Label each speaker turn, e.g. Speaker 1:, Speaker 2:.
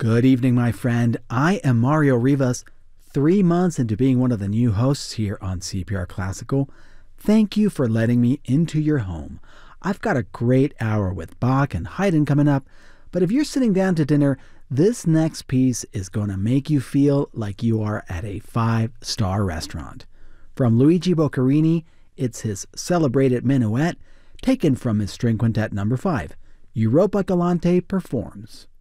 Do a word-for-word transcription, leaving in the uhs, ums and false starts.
Speaker 1: Good evening, my friend. I am Mario Rivas, three months into being one of the new hosts here on C P R Classical. Thank you for letting me into your home. I've got a great hour with Bach and Haydn coming up, but if you're sitting down to dinner, this next piece is going to make you feel like you are at a five-star restaurant. From Luigi Boccherini, it's his celebrated minuet, taken from his string quintet number five. Europa Galante performs.